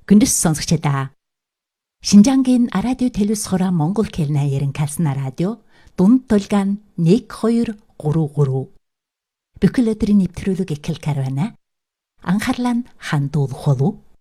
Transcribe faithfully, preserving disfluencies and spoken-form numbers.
Гүндэс сонсогчдаа. Шинжангийн радио телевиз хороо Монгол хэлний ярин калсна радио дунд тулгаан нэг хоёр гурав гурав. Бүхэл өдрийн нэвтрүүлэг эхэл карвана. Анхаарлаа нь хандуулах болов.